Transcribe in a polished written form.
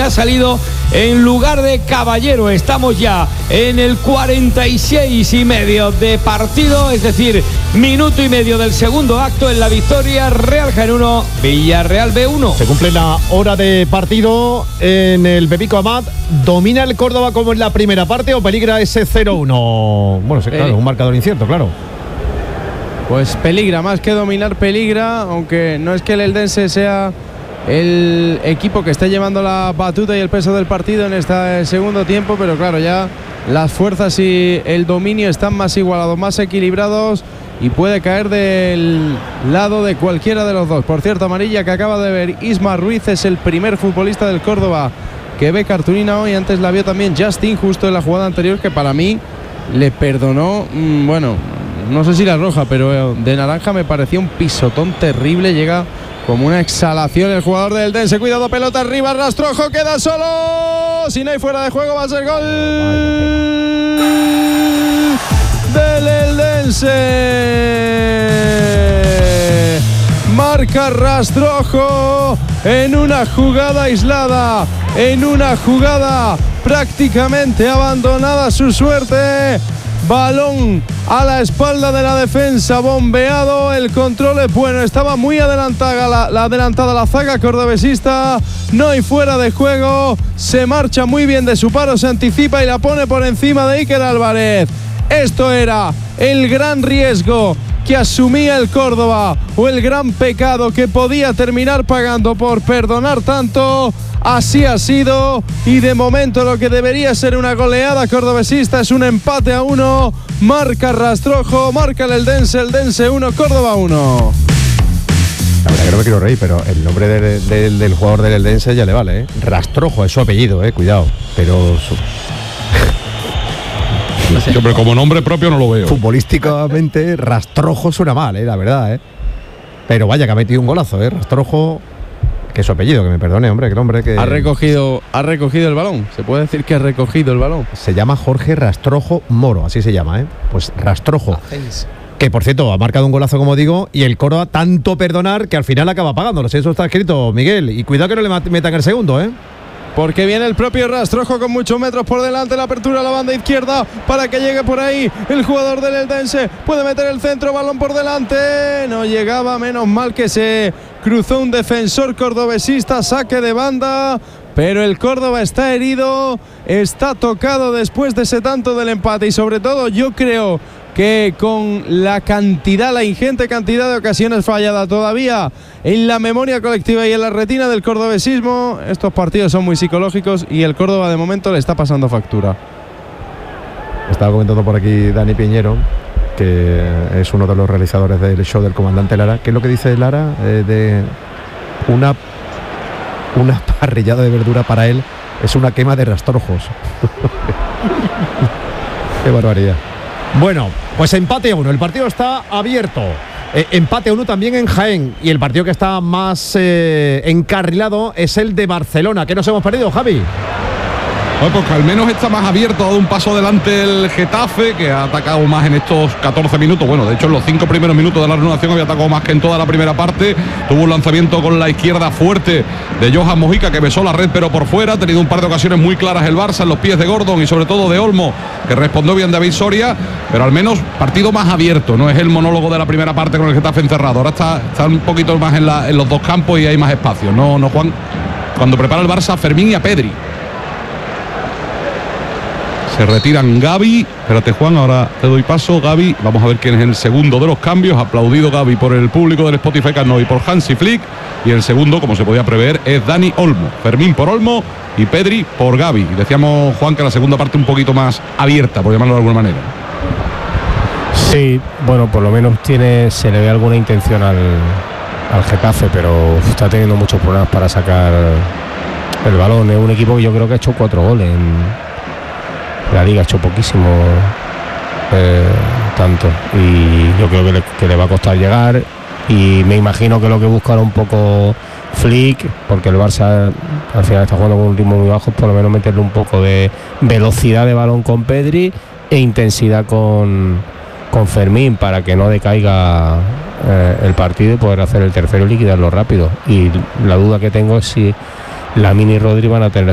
ha salido en lugar de Caballero. Estamos ya en el 46,5 de partido, es decir, minuto y medio del segundo acto en la victoria. Real Jaén 1, Villarreal B1. Se cumple la hora de partido en el Pepico Amat. ¿Domina el Córdoba como en la primera parte o peligra ese 0-1? Bueno, sí, claro, un marcador incierto, claro. Pues peligra, más que dominar, peligra, aunque no es que el Eldense sea el equipo que esté llevando la batuta y el peso del partido en este segundo tiempo, pero claro, ya las fuerzas y el dominio están más igualados, más equilibrados, y puede caer del lado de cualquiera de los dos. Por cierto, amarilla que acaba de ver Isma Ruiz, es el primer futbolista del Córdoba que ve cartulina hoy. Antes la vio también Justin justo en la jugada anterior, que para mí le perdonó, bueno, no sé si la roja, pero de naranja me parecía un pisotón terrible. Llega como una exhalación el jugador del Eldense. Cuidado, pelota arriba, Rastrojo queda solo. Si no hay fuera de juego va a ser gol del Eldense. Marca Rastrojo en una jugada aislada, en una jugada prácticamente abandonada su suerte. Balón a la espalda de la defensa, bombeado, el control es bueno, estaba muy adelantada la zaga cordobesista, no hay fuera de juego, se marcha muy bien de su paro, se anticipa y la pone por encima de Iker Álvarez. Esto era el gran riesgo que asumía el Córdoba, o el gran pecado que podía terminar pagando por perdonar tanto. Así ha sido, y de momento lo que debería ser una goleada cordobesista es un empate a 1. Marca Rastrojo, marca el Eldense 1, Córdoba 1. La verdad que no me quiero reír, pero el nombre del jugador del Eldense ya le vale, ¿eh? Rastrojo es su apellido, cuidado. Pero Yo, pero como nombre propio no lo veo. Futbolísticamente, Rastrojo suena mal, la verdad, Pero vaya que ha metido un golazo, Rastrojo, que es su apellido, que me perdone, hombre, que el hombre que... Ha recogido el balón, se puede decir que ha recogido el balón. Se llama Jorge Rastrojo Moro, así se llama, Pues Rastrojo. Que por cierto, ha marcado un golazo, como digo, y el Córdoba tanto perdonar que al final acaba pagándolo. Eso está escrito, Miguel. Y cuidado que no le metan el segundo, Porque viene el propio Rastrojo con muchos metros por delante, la apertura a la banda izquierda para que llegue por ahí el jugador del Eldense. Puede meter el centro, balón por delante. No llegaba, menos mal que se cruzó un defensor cordobesista, saque de banda. Pero el Córdoba está herido, está tocado después de ese tanto del empate. Y sobre todo yo creo que con la ingente cantidad de ocasiones falladas todavía en la memoria colectiva y en la retina del cordobesismo, estos partidos son muy psicológicos y el Córdoba de momento le está pasando factura. Estaba comentando por aquí Dani Piñero, que es uno de los realizadores del show del comandante Lara. ¿Qué es lo que dice Lara? De una parrillada de verdura para él es una quema de rastrojos. Qué barbaridad. Bueno, pues empate a 1, el partido está abierto. Empate a 1 también en Jaén, y el partido que está más encarrilado es el de Barcelona. ¿Qué nos hemos perdido, Javi? Bueno, pues al menos está más abierto, ha dado un paso adelante el Getafe, que ha atacado más en estos 14 minutos. Bueno, de hecho en los 5 primeros minutos de la reanudación había atacado más que en toda la primera parte. Tuvo un lanzamiento con la izquierda fuerte de Johan Mojica, que besó la red pero por fuera. Ha tenido un par de ocasiones muy claras el Barça en los pies de Gordon y sobre todo de Olmo, que respondió bien David Soria, pero al menos partido más abierto. No es el monólogo de la primera parte con el Getafe encerrado. Ahora está un poquito más en los dos campos y hay más espacio. No, Juan, cuando prepara el Barça a Fermín y a Pedri. Se retiran Gavi. Espérate, Juan, ahora te doy paso. Gavi, vamos a ver quién es el segundo de los cambios. Aplaudido Gavi por el público del Spotify Cano y por Hansi Flick. Y el segundo, como se podía prever, es Dani Olmo. Fermín por Olmo y Pedri por Gavi. Y decíamos, Juan, que la segunda parte un poquito más abierta, por llamarlo de alguna manera. Sí, bueno, por lo menos se le ve alguna intención al Getafe, pero está teniendo muchos problemas para sacar el balón. Es un equipo que yo creo que ha hecho 4 goles en la liga, ha hecho poquísimo tanto, y yo creo que le va a costar llegar, y me imagino que lo que buscará un poco Flick, porque el Barça al final está jugando con un ritmo muy bajo, por lo menos meterle un poco de velocidad de balón con Pedri e intensidad con Fermín, para que no decaiga el partido y poder hacer el tercero y liquidarlo rápido. Y la duda que tengo es si Lamine y Rodri van a tener